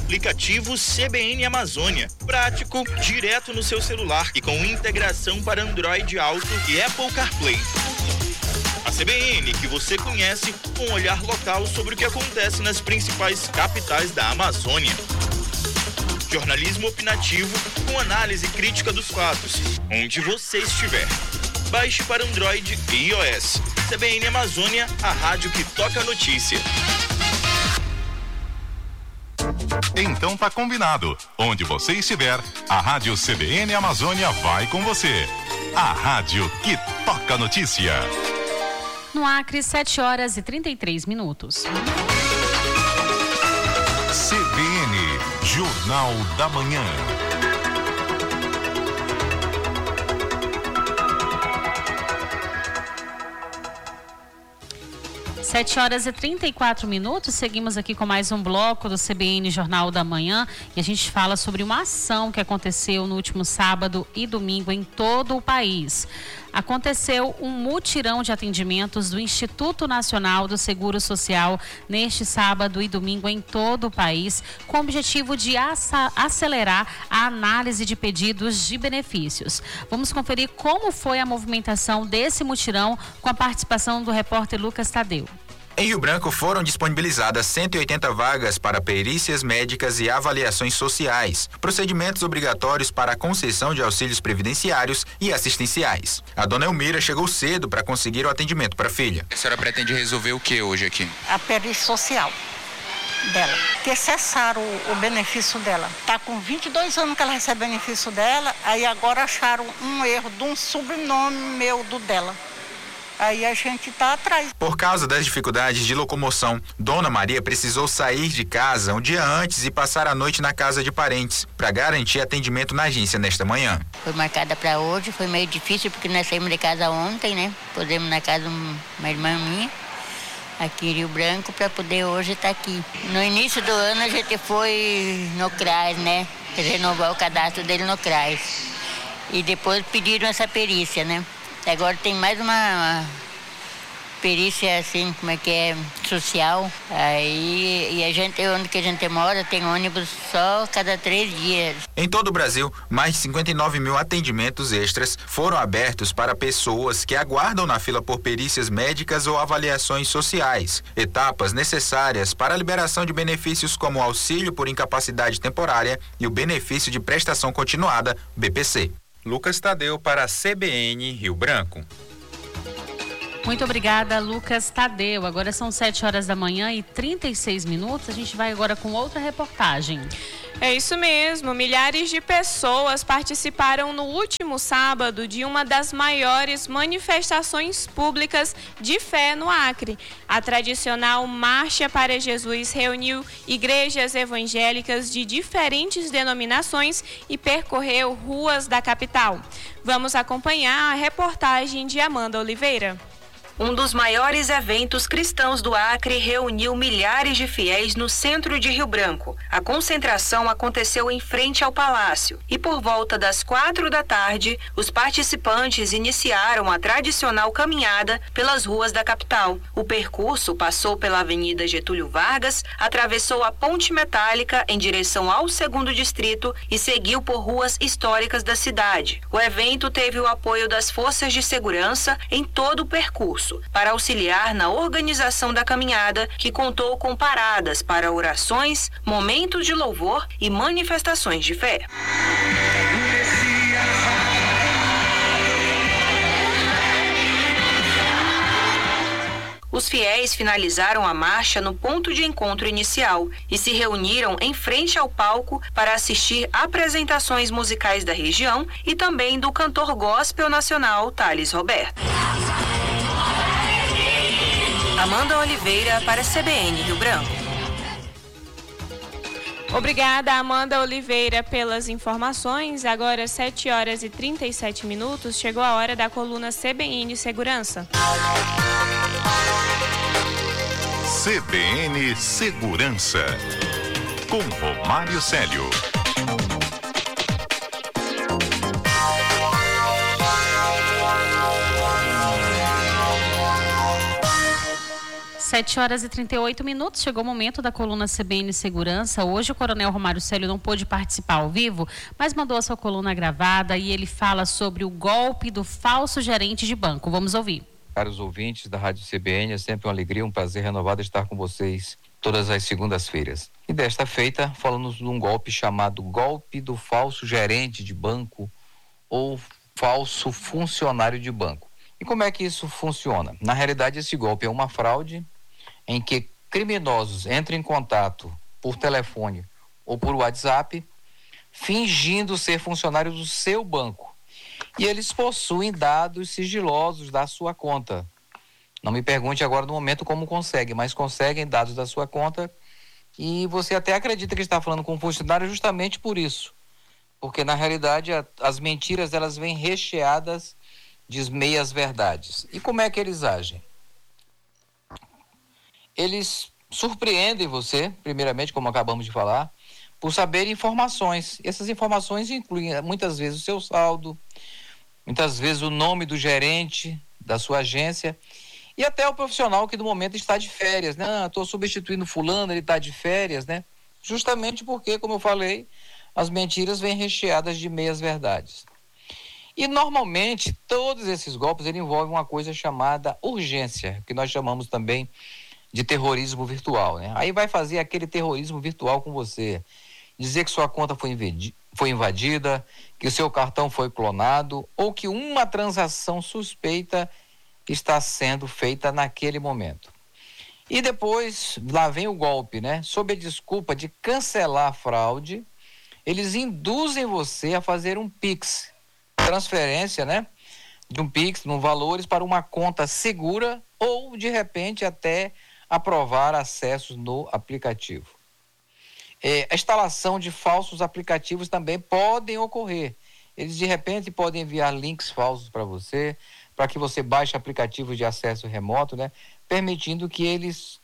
aplicativo CBN Amazônia. Prático, direto no seu celular e com integração para Android Auto e Apple CarPlay. A CBN que você conhece com um olhar local sobre o que acontece nas principais capitais da Amazônia. Jornalismo opinativo com análise crítica dos fatos, onde você estiver. Baixe para Android e iOS. CBN Amazônia, a rádio que toca a notícia. Então tá combinado. Onde você estiver, a Rádio CBN Amazônia vai com você. A rádio que toca a notícia. No Acre, 7h33. CBN, Jornal da Manhã. 7h34. Seguimos aqui com mais um bloco do CBN Jornal da Manhã e a gente fala sobre uma ação que aconteceu no último sábado e domingo em todo o país. Aconteceu um mutirão de atendimentos do Instituto Nacional do Seguro Social neste sábado e domingo em todo o país, com o objetivo de acelerar a análise de pedidos de benefícios. Vamos conferir como foi a movimentação desse mutirão com a participação do repórter Lucas Tadeu. Em Rio Branco foram disponibilizadas 180 vagas para perícias médicas e avaliações sociais, procedimentos obrigatórios para a concessão de auxílios previdenciários e assistenciais. A dona Elmira chegou cedo para conseguir o atendimento para a filha. A senhora pretende resolver o que hoje aqui? A perícia social dela, que cessaram o benefício dela. Está com 22 anos que ela recebe benefício dela, aí agora acharam um erro de um sobrenome meu do dela. Aí a gente está atrás. Por causa das dificuldades de locomoção, Dona Maria precisou sair de casa um dia antes e passar a noite na casa de parentes, para garantir atendimento na agência nesta manhã. Foi marcada para hoje, foi meio difícil porque nós saímos de casa ontem, né? Podemos na casa de uma irmã minha, aqui em Rio Branco, para poder hoje estar aqui. No início do ano a gente foi no CRAS, né? Renovar o cadastro dele no CRAS. E depois pediram essa perícia, né? Agora tem mais uma perícia assim, social. Aí, e a gente, onde que a gente mora, tem ônibus só cada 3 dias. Em todo o Brasil, mais de 59 mil atendimentos extras foram abertos para pessoas que aguardam na fila por perícias médicas ou avaliações sociais, etapas necessárias para a liberação de benefícios como o auxílio por incapacidade temporária e o benefício de prestação continuada, BPC. Lucas Tadeu para a CBN Rio Branco. Muito obrigada, Lucas Tadeu. Agora são 7h36. A gente vai agora com outra reportagem. É isso mesmo, milhares de pessoas participaram no último sábado de uma das maiores manifestações públicas de fé no Acre. A tradicional Marcha para Jesus reuniu igrejas evangélicas de diferentes denominações e percorreu ruas da capital. Vamos acompanhar a reportagem de Amanda Oliveira. Um dos maiores eventos cristãos do Acre reuniu milhares de fiéis no centro de Rio Branco. A concentração aconteceu em frente ao palácio e por volta das 4 da tarde, os participantes iniciaram a tradicional caminhada pelas ruas da capital. O percurso passou pela Avenida Getúlio Vargas, atravessou a Ponte Metálica em direção ao 2º Distrito e seguiu por ruas históricas da cidade. O evento teve o apoio das forças de segurança em todo o percurso, para auxiliar na organização da caminhada, que contou com paradas para orações, momentos de louvor e manifestações de fé. Os fiéis finalizaram a marcha no ponto de encontro inicial e se reuniram em frente ao palco para assistir apresentações musicais da região e também do cantor gospel nacional Thales Roberto. Amanda Oliveira para a CBN Rio Branco. Obrigada, Amanda Oliveira, pelas informações. Agora, 7h37, chegou a hora da coluna CBN Segurança. CBN Segurança, com Romário Célio. 7h38, chegou o momento da coluna CBN Segurança. Hoje o Coronel Romário Célio não pôde participar ao vivo, mas mandou a sua coluna gravada e ele fala sobre o golpe do falso gerente de banco. Vamos ouvir. Caros ouvintes da Rádio CBN, é sempre uma alegria, um prazer renovado estar com vocês todas as segundas-feiras. E desta feita, falamos de um golpe chamado golpe do falso gerente de banco ou falso funcionário de banco. E como é que isso funciona? Na realidade, esse golpe é uma fraude em que criminosos entram em contato por telefone ou por WhatsApp, fingindo ser funcionários do seu banco. E eles possuem dados sigilosos da sua conta. Não me pergunte agora no momento como conseguem, mas conseguem dados da sua conta e você até acredita que está falando com um funcionário justamente por isso. Porque na realidade as mentiras elas vêm recheadas de meias verdades. E como é que eles agem? Eles surpreendem você, primeiramente, como acabamos de falar, por saber informações. E essas informações incluem muitas vezes o seu saldo, muitas vezes o nome do gerente da sua agência e até o profissional que no momento está de férias, né? Estou substituindo fulano, ele está de férias, né? Justamente porque, como eu falei, as mentiras vêm recheadas de meias verdades. E normalmente todos esses golpes envolvem uma coisa chamada urgência, que nós chamamos também de terrorismo virtual, né? Aí vai fazer aquele terrorismo virtual com você, dizer que sua conta foi invadida, que o seu cartão foi clonado ou que uma transação suspeita está sendo feita naquele momento. E depois, lá vem o golpe, né? Sob a desculpa de cancelar a fraude, eles induzem você a fazer um Pix, transferência, né? De um Pix, de valores para uma conta segura ou, de repente, até aprovar acessos no aplicativo. A instalação de falsos aplicativos também podem ocorrer. Eles, de repente, podem enviar links falsos para você, para que você baixe aplicativos de acesso remoto, né? Permitindo que eles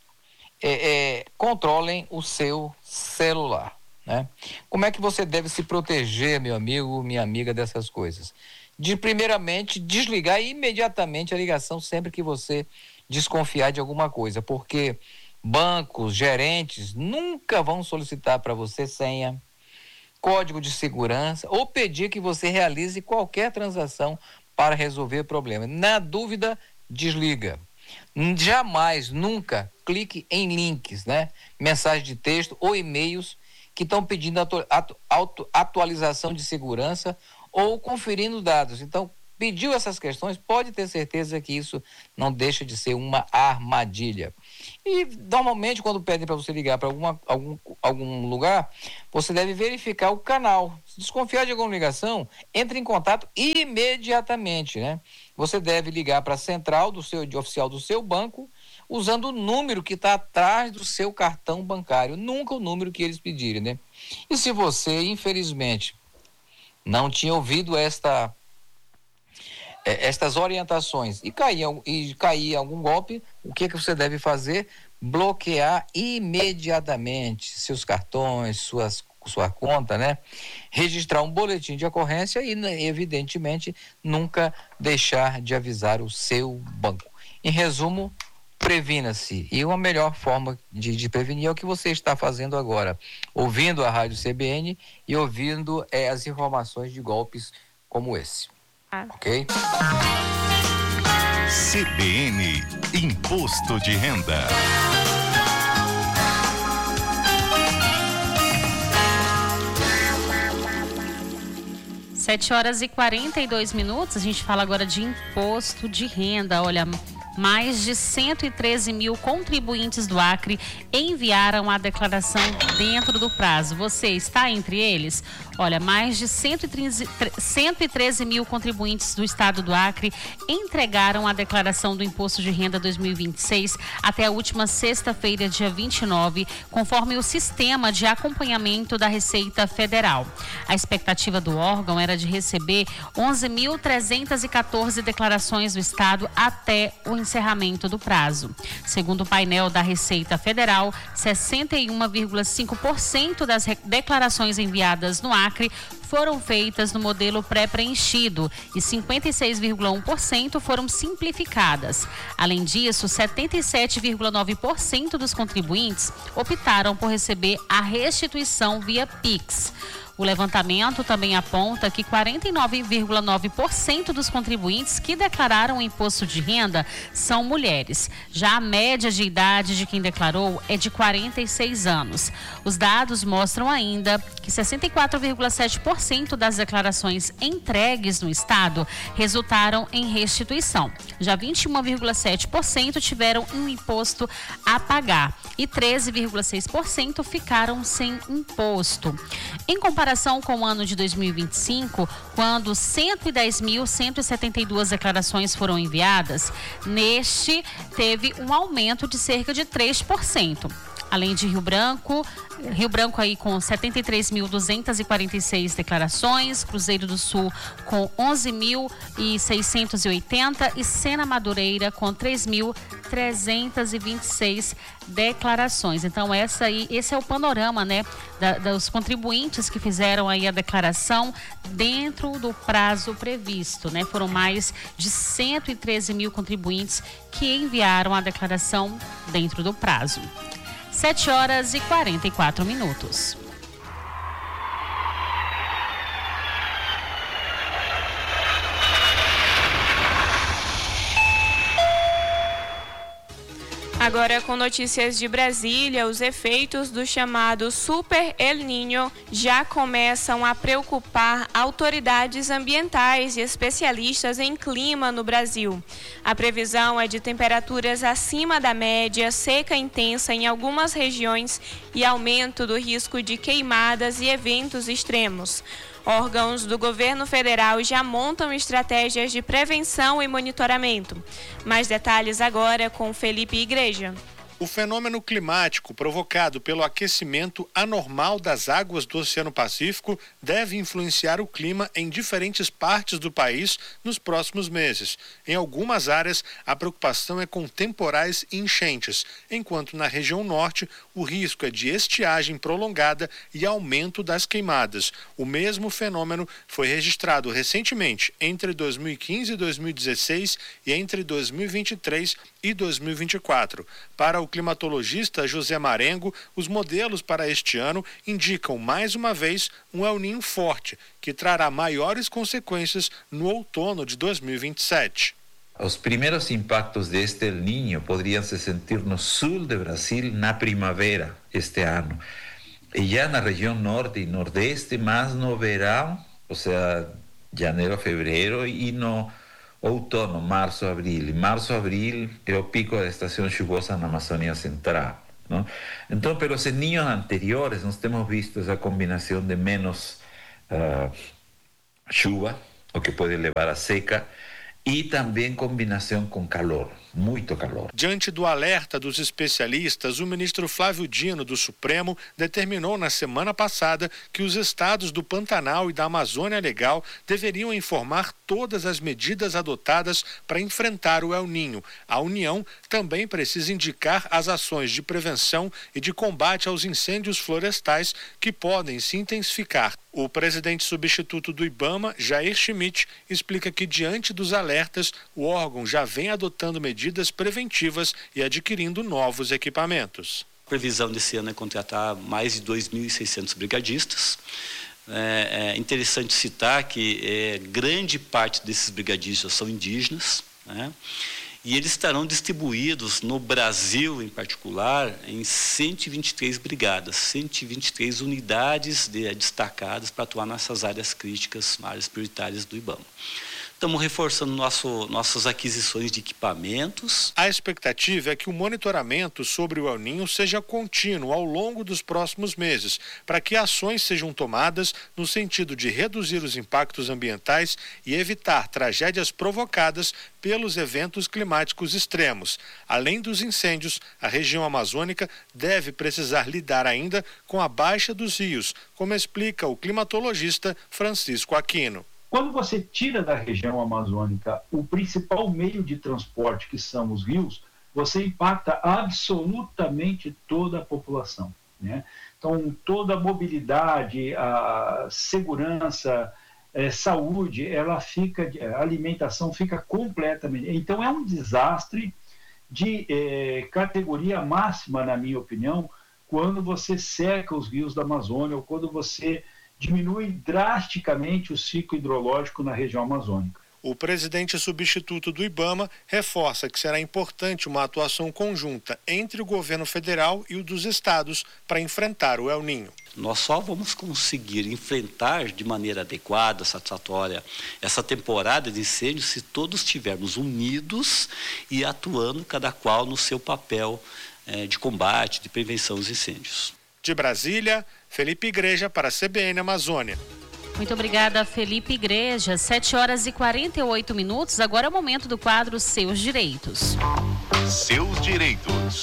controlem o seu celular, né? Como é que você deve se proteger, meu amigo, minha amiga, dessas coisas? De, primeiramente, desligar imediatamente a ligação sempre que você desconfiar de alguma coisa, porque bancos, gerentes nunca vão solicitar para você senha, código de segurança ou pedir que você realize qualquer transação para resolver o problema. Na dúvida, desliga. Jamais, nunca clique em links, né? Mensagem de texto ou e-mails que estão pedindo atualização de segurança ou conferindo dados. Então, pediu essas questões, pode ter certeza que isso não deixa de ser uma armadilha. E, normalmente, quando pedem para você ligar para algum lugar, você deve verificar o canal. Se desconfiar de alguma ligação, entre em contato imediatamente, né? Você deve ligar para a central oficial do seu banco, usando o número que está atrás do seu cartão bancário, nunca o número que eles pedirem, né? E se você, infelizmente, não tinha ouvido estas orientações e cair algum golpe, o que você deve fazer? Bloquear imediatamente seus cartões, sua conta, né? Registrar um boletim de ocorrência e, evidentemente, nunca deixar de avisar o seu banco. Em resumo, previna-se. E uma melhor forma de prevenir é o que você está fazendo agora, ouvindo a Rádio CBN e ouvindo as informações de golpes como esse. Ok? CBN Imposto de Renda. 7h42, a gente fala agora de imposto de renda. Olha, mais de 113 mil contribuintes do Acre enviaram a declaração dentro do prazo. Você está entre eles? Olha, mais de 113 mil contribuintes do estado do Acre entregaram a declaração do Imposto de Renda 2026 até a última sexta-feira, dia 29, conforme o sistema de acompanhamento da Receita Federal. A expectativa do órgão era de receber 11.314 declarações do estado até o encerramento do prazo. Segundo o painel da Receita Federal, 61,5% das declarações enviadas no Acre foram feitas no modelo pré-preenchido e 56,1% foram simplificadas. Além disso, 77,9% dos contribuintes optaram por receber a restituição via Pix. O levantamento também aponta que 49,9% dos contribuintes que declararam o imposto de renda são mulheres. Já a média de idade de quem declarou é de 46 anos. Os dados mostram ainda que 64,7% das declarações entregues no estado resultaram em restituição. Já 21,7% tiveram um imposto a pagar e 13,6% ficaram sem imposto. Em comparação com o ano de 2025, quando 110.172 declarações foram enviadas, neste teve um aumento de cerca de 3%. Além de Rio Branco aí com 73.246 declarações, Cruzeiro do Sul com 11.680 e Sena Madureira com 3.326 declarações. Então esse é o panorama, né, dos contribuintes que fizeram aí a declaração dentro do prazo previsto, né? Foram mais de 113 mil contribuintes que enviaram a declaração dentro do prazo. 7h44. Agora, com notícias de Brasília, os efeitos do chamado Super El Niño já começam a preocupar autoridades ambientais e especialistas em clima no Brasil. A previsão é de temperaturas acima da média, seca intensa em algumas regiões e aumento do risco de queimadas e eventos extremos. Órgãos do governo federal já montam estratégias de prevenção e monitoramento. Mais detalhes agora com Felipe Igreja. O fenômeno climático provocado pelo aquecimento anormal das águas do Oceano Pacífico deve influenciar o clima em diferentes partes do país nos próximos meses. Em algumas áreas, a preocupação é com temporais e enchentes, enquanto na região norte, o risco é de estiagem prolongada e aumento das queimadas. O mesmo fenômeno foi registrado recentemente entre 2015 e 2016 e entre 2023 e 2024. Para o climatologista José Marengo, os modelos para este ano indicam mais uma vez um El Niño forte, que trará maiores consequências no outono de 2027. Os primeiros impactos deste El Niño poderiam se sentir no sul do Brasil na primavera este ano. E já na região norte e nordeste, mas no verão, ou seja, janeiro, fevereiro e no outono, março, abril. Março, abril é o pico da estação chuvosa na Amazônia Central, não? Então, pelos anos anteriores, nós temos visto essa combinação de menos chuva, o que pode levar a seca, e também combinação com calor, muito calor. Diante do alerta dos especialistas, o ministro Flávio Dino, do Supremo, determinou na semana passada que os estados do Pantanal e da Amazônia Legal deveriam informar todas as medidas adotadas para enfrentar o El Niño. A União também precisa indicar as ações de prevenção e de combate aos incêndios florestais que podem se intensificar. O presidente substituto do IBAMA, Jair Schmidt, explica que, diante dos alertas, o órgão já vem adotando medidas preventivas e adquirindo novos equipamentos. A previsão desse ano é contratar mais de 2.600 brigadistas. É interessante citar que grande parte desses brigadistas são indígenas, né? E eles estarão distribuídos no Brasil, em particular, em 123 brigadas, 123 unidades destacadas para atuar nessas áreas críticas, áreas prioritárias do IBAMA. Estamos reforçando nossas aquisições de equipamentos. A expectativa é que o monitoramento sobre o El Niño seja contínuo ao longo dos próximos meses, para que ações sejam tomadas no sentido de reduzir os impactos ambientais e evitar tragédias provocadas pelos eventos climáticos extremos. Além dos incêndios, a região amazônica deve precisar lidar ainda com a baixa dos rios, como explica o climatologista Francisco Aquino. Quando você tira da região amazônica o principal meio de transporte, que são os rios, você impacta absolutamente toda a população, né? Então, toda a mobilidade, a segurança, saúde, a alimentação fica completamente... Então, é um desastre de categoria máxima, na minha opinião, quando você seca os rios da Amazônia ou quando você diminui drasticamente o ciclo hidrológico na região amazônica. O presidente substituto do IBAMA reforça que será importante uma atuação conjunta entre o governo federal e o dos estados para enfrentar o El Niño. Nós só vamos conseguir enfrentar de maneira adequada, satisfatória, essa temporada de incêndios se todos estivermos unidos e atuando cada qual no seu papel de combate, de prevenção dos incêndios. De Brasília, Felipe Igreja para a CBN Amazônia. Muito obrigada, Felipe Igreja. 7h48. Agora é o momento do quadro Seus Direitos. Seus Direitos.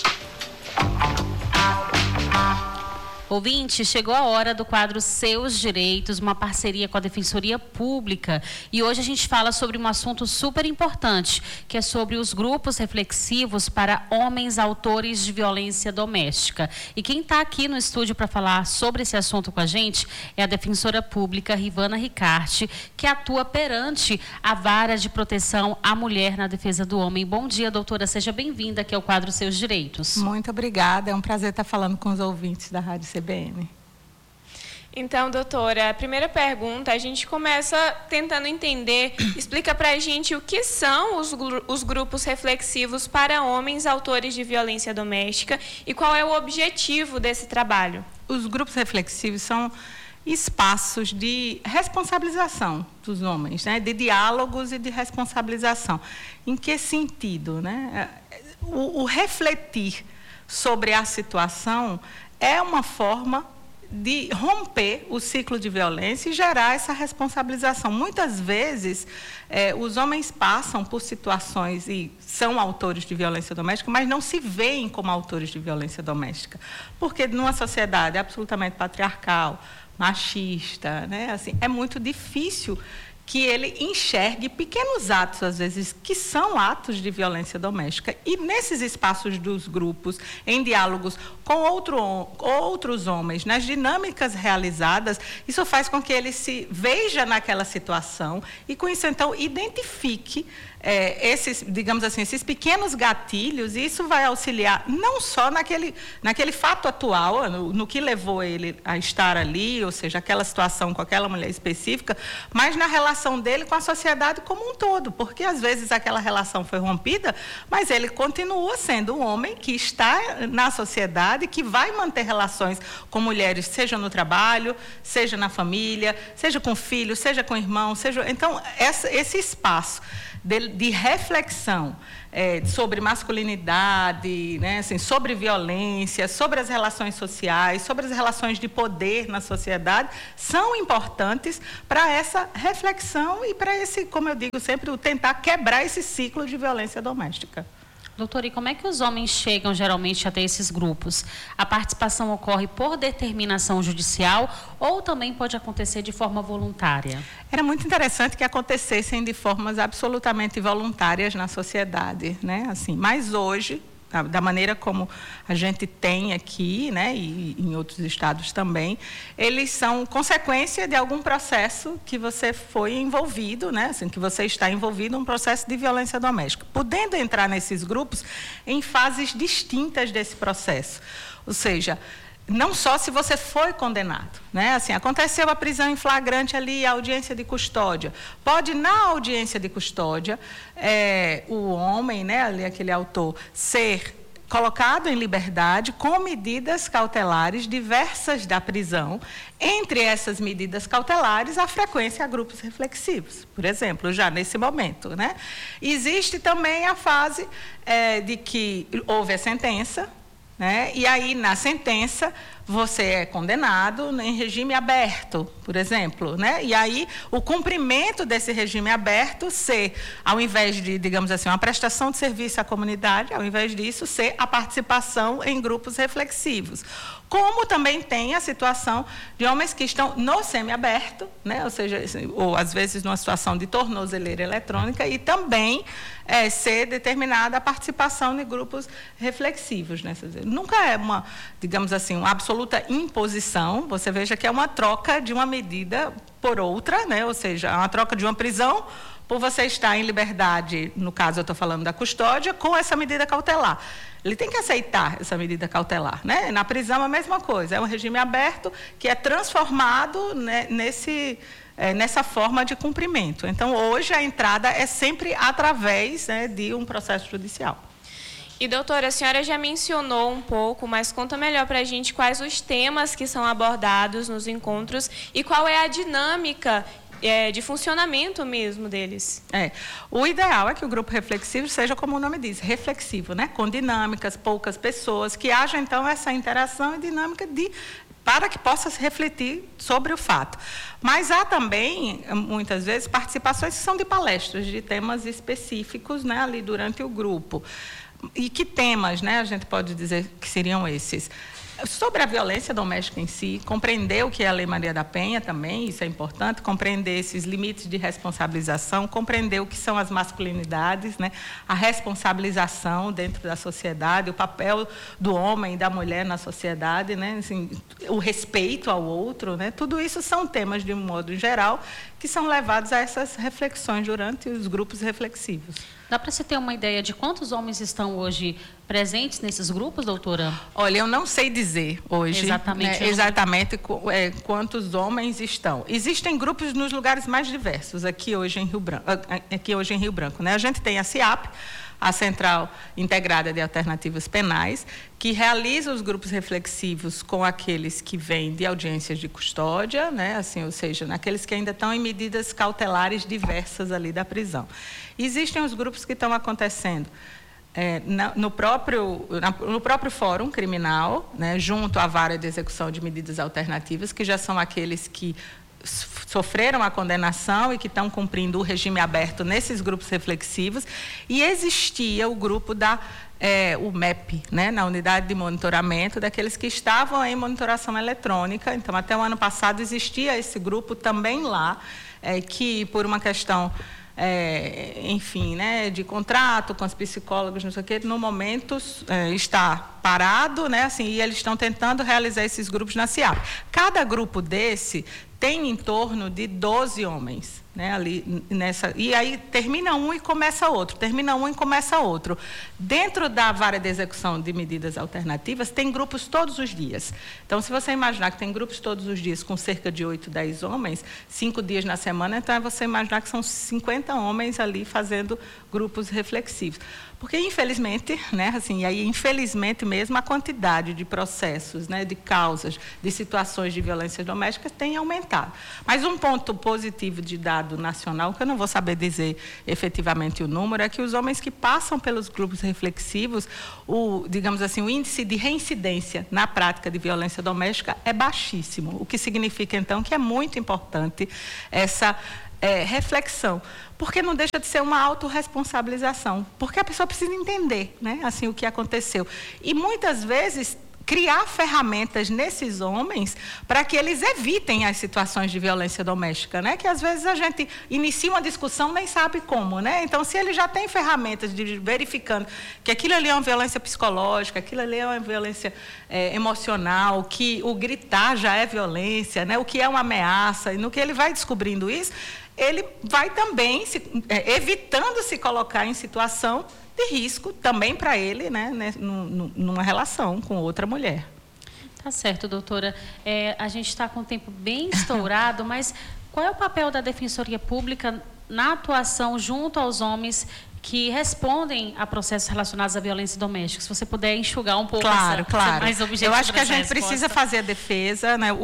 Ouvinte, chegou a hora do quadro Seus Direitos, uma parceria com a Defensoria Pública. E hoje a gente fala sobre um assunto super importante, que é sobre os grupos reflexivos para homens autores de violência doméstica. E quem está aqui no estúdio para falar sobre esse assunto com a gente é a Defensora Pública, Rivana Ricarte, que atua perante a Vara de Proteção à Mulher na Defesa do Homem. Bom dia, doutora. Seja bem-vinda aqui ao quadro Seus Direitos. Muito obrigada. É um prazer estar falando com os ouvintes da Rádio CBN. Então, doutora, a primeira pergunta, a gente começa tentando entender, explica para a gente o que são os grupos reflexivos para homens autores de violência doméstica e qual é o objetivo desse trabalho. Os grupos reflexivos são espaços de responsabilização dos homens, né? De diálogos e de responsabilização. Em que sentido, né? O refletir sobre a situação é uma forma de romper o ciclo de violência e gerar essa responsabilização. Muitas vezes, os homens passam por situações e são autores de violência doméstica, mas não se veem como autores de violência doméstica. Porque numa sociedade absolutamente patriarcal, machista, né, assim, é muito difícil que ele enxergue pequenos atos, às vezes, que são atos de violência doméstica. E nesses espaços dos grupos, em diálogos com outros homens, nas dinâmicas realizadas, isso faz com que ele se veja naquela situação e, com isso, então, identifique esses, digamos assim, esses pequenos gatilhos, e isso vai auxiliar não só naquele fato atual, no que levou ele a estar ali, ou seja, aquela situação com aquela mulher específica, mas na relação dele com a sociedade como um todo, porque às vezes aquela relação foi rompida, mas ele continua sendo um homem que está na sociedade, que vai manter relações com mulheres, seja no trabalho, seja na família, seja com filhos, seja com irmãos, então esse espaço de reflexão sobre masculinidade, né, assim, sobre violência, sobre as relações sociais, sobre as relações de poder na sociedade, são importantes para essa reflexão e para esse, como eu digo sempre, o tentar quebrar esse ciclo de violência doméstica. Doutora, e como é que os homens chegam geralmente até esses grupos? A participação ocorre por determinação judicial ou também pode acontecer de forma voluntária? Era muito interessante que acontecessem de formas absolutamente voluntárias na sociedade, né? Assim, mas hoje, da maneira como a gente tem aqui, né, e em outros estados também, eles são consequência de algum processo que você foi envolvido, né, assim, que você está envolvido em um processo de violência doméstica, podendo entrar nesses grupos em fases distintas desse processo. Ou seja, não só se você foi condenado, né? Assim, aconteceu a prisão em flagrante ali, a audiência de custódia. Pode, na audiência de custódia, o homem, né, ali, aquele autor, ser colocado em liberdade com medidas cautelares diversas da prisão. Entre essas medidas cautelares, a frequência a grupos reflexivos, por exemplo, já nesse momento, né? Existe também a fase de que houve a sentença, né? E aí, na sentença, você é condenado em regime aberto, por exemplo, né? E aí, o cumprimento desse regime aberto ser, ao invés de, digamos assim, uma prestação de serviço à comunidade, ao invés disso, ser a participação em grupos reflexivos. Como também tem a situação de homens que estão no semiaberto, né? Ou seja, ou às vezes numa situação de tornozeleira eletrônica, e também ser determinada a participação de grupos reflexivos. Né? Nunca é digamos assim, um absoluto absoluta imposição. Você veja que é uma troca de uma medida por outra, né? Ou seja, é uma troca de uma prisão por você estar em liberdade, no caso eu estou falando da custódia, com essa medida cautelar. Ele tem que aceitar essa medida cautelar, né? Na prisão a mesma coisa, é um regime aberto que é transformado, né, nessa forma de cumprimento. Então, hoje a entrada é sempre através, né, de um processo judicial. E, doutora, a senhora já mencionou um pouco, mas conta melhor para a gente quais os temas que são abordados nos encontros e qual é a dinâmica de funcionamento mesmo deles. O ideal é que o grupo reflexivo seja, como o nome diz, reflexivo, né? Com dinâmicas, poucas pessoas, que haja, então, essa interação e dinâmica para que possa se refletir sobre o fato. Mas há também, muitas vezes, participações que são de palestras, de temas específicos, né, ali durante o grupo. E que temas, né, a gente pode dizer que seriam esses? Sobre a violência doméstica em si, compreender o que é a Lei Maria da Penha também, isso é importante, compreender esses limites de responsabilização, compreender o que são as masculinidades, né? A responsabilização dentro da sociedade, o papel do homem e da mulher na sociedade, né? Assim, o respeito ao outro, né? Tudo isso são temas, de um modo geral, que são levados a essas reflexões durante os grupos reflexivos. Dá para você ter uma ideia de quantos homens estão hoje presentes nesses grupos, doutora? Olha, eu não sei dizer hoje exatamente quantos homens estão. Existem grupos nos lugares mais diversos aqui hoje em Rio Branco, né? A gente tem a CIAP, a Central Integrada de Alternativas Penais, que realiza os grupos reflexivos com aqueles que vêm de audiências de custódia, né? Assim, ou seja, naqueles que ainda estão em medidas cautelares diversas ali da prisão. Existem os grupos que estão acontecendo no próprio Fórum Criminal, né? Junto à Vara de Execução de Medidas Alternativas, que já são aqueles que sofreram a condenação e que estão cumprindo o regime aberto nesses grupos reflexivos. E existia o grupo o MEP, né, na unidade de monitoramento, daqueles que estavam em monitoração eletrônica. Então, até o ano passado existia esse grupo também lá, que por uma questão, enfim, né, de contrato com os psicólogos, não sei o quê, no momento está parado, né, assim, e eles estão tentando realizar esses grupos na CIAP. Cada grupo desse tem em torno de 12 homens, né, ali nessa, e aí termina um e começa outro, termina um e começa outro. Dentro da Vara de Execução de Medidas Alternativas, tem grupos todos os dias. Então, se você imaginar que tem grupos todos os dias com cerca de 8, 10 homens, 5 dias na semana, então é você imaginar que são 50 homens ali fazendo grupos reflexivos. Porque, infelizmente, né, assim, e aí, infelizmente mesmo, a quantidade de processos, né, de causas, de situações de violência doméstica tem aumentado. Mas um ponto positivo de dado nacional, que eu não vou saber dizer efetivamente o número, é que os homens que passam pelos grupos reflexivos, digamos assim, o índice de reincidência na prática de violência doméstica é baixíssimo, o que significa, então, que é muito importante essa reflexão, porque não deixa de ser uma autorresponsabilização, porque a pessoa precisa entender, né, assim, o que aconteceu. E muitas vezes criar ferramentas nesses homens para que eles evitem as situações de violência doméstica, né? Que às vezes a gente inicia uma discussão nem sabe como, né? Então, se ele já tem ferramentas de verificando que aquilo ali é uma violência psicológica, aquilo ali é uma violência emocional, que o gritar já é violência, né? O que é uma ameaça, e no que ele vai descobrindo isso, ele vai também evitando se colocar em situação de risco também para ele, né, numa relação com outra mulher. Tá certo, doutora. A gente está com o tempo bem estourado, mas qual é o papel da Defensoria Pública na atuação junto aos homens que respondem a processos relacionados à violência doméstica? Se você puder enxugar um pouco claro. mais objetivo. Eu acho que a gente precisa fazer a defesa, né?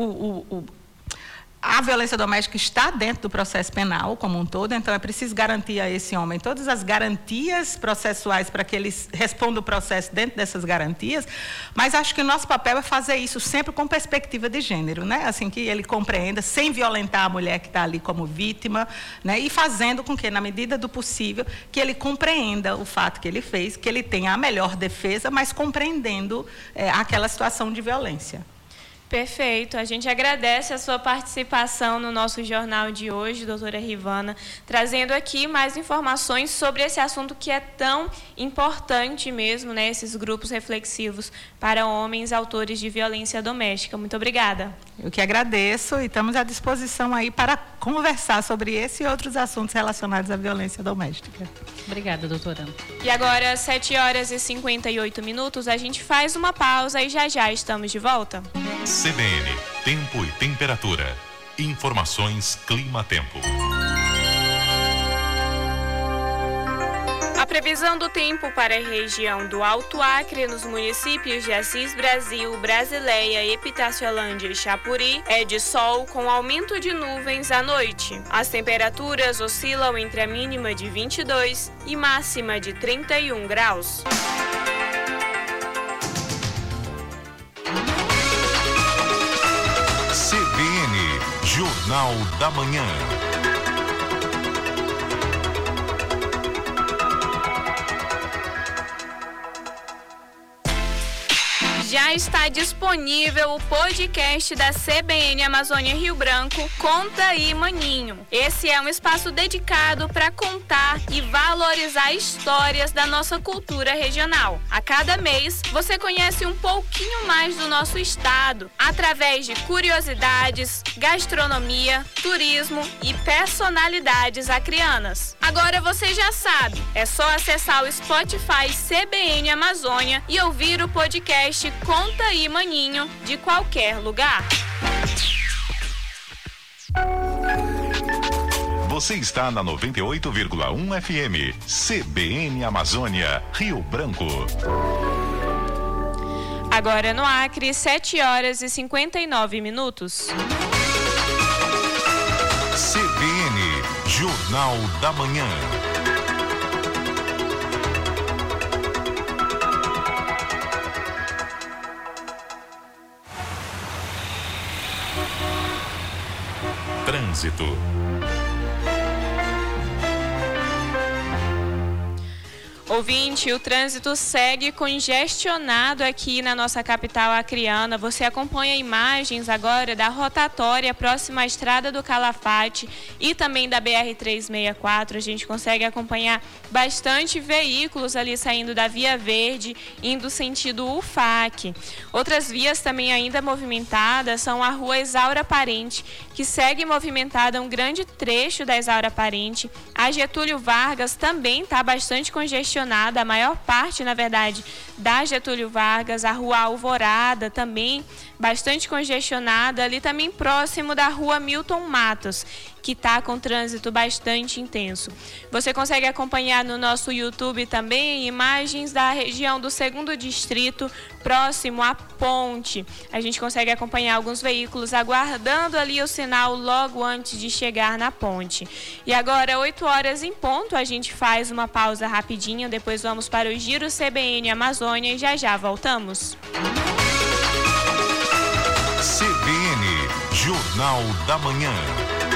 A violência doméstica está dentro do processo penal como um todo, então é preciso garantir a esse homem todas as garantias processuais para que ele responda o processo dentro dessas garantias, mas acho que o nosso papel é fazer isso sempre com perspectiva de gênero, né? Assim, que ele compreenda, sem violentar a mulher que está ali como vítima, né? E fazendo com que, na medida do possível, que ele compreenda o fato que ele fez, que ele tenha a melhor defesa, mas compreendendo aquela situação de violência. Perfeito. A gente agradece a sua participação no nosso jornal de hoje, doutora Rivana, trazendo aqui mais informações sobre esse assunto que é tão importante mesmo, né? Esses grupos reflexivos para homens autores de violência doméstica. Muito obrigada. Eu que agradeço e estamos à disposição aí para conversar sobre esse e outros assuntos relacionados à violência doméstica. Obrigada, doutora. E agora, 7h58, a gente faz uma pausa e já estamos de volta. CBN, tempo e temperatura. Informações Clima-Tempo. A previsão do tempo para a região do Alto Acre, nos municípios de Assis Brasil, Brasileia, Epitaciolândia e Chapuri, é de sol com aumento de nuvens à noite. As temperaturas oscilam entre a mínima de 22 e máxima de 31 graus. CBN, Jornal da Manhã. Já está disponível o podcast da CBN Amazônia Rio Branco, Conta aí, Maninho. Esse é um espaço dedicado para contar e valorizar histórias da nossa cultura regional. A cada mês, você conhece um pouquinho mais do nosso estado, através de curiosidades, gastronomia, turismo e personalidades acrianas. Agora você já sabe, é só acessar o Spotify CBN Amazônia e ouvir o podcast Conta aí, Maninho, de qualquer lugar. Você está na 98,1 FM, CBN Amazônia, Rio Branco. Agora no Acre, 7h59. CBN, Jornal da Manhã. Trânsito. Ouvinte, o trânsito segue congestionado aqui na nossa capital acreana. Você acompanha imagens agora da rotatória próxima à Estrada do Calafate e também da BR-364. A gente consegue acompanhar bastante veículos ali saindo da Via Verde, indo sentido UFAC. Outras vias também ainda movimentadas são a Rua Isaura Parente, que segue movimentada um grande trecho da Isaura Parente. A Getúlio Vargas também está bastante congestionada, a maior parte, na verdade, da Getúlio Vargas. A Rua Alvorada também bastante congestionada, ali também próximo da Rua Milton Matos, que está com trânsito bastante intenso. Você consegue acompanhar no nosso YouTube também imagens da região do 2º Distrito, próximo à ponte. A gente consegue acompanhar alguns veículos aguardando ali o sinal logo antes de chegar na ponte. E agora, 8h em ponto, a gente faz uma pausa rapidinho, depois vamos para o Giro CBN Amazônia e já voltamos. CBN, Jornal da Manhã.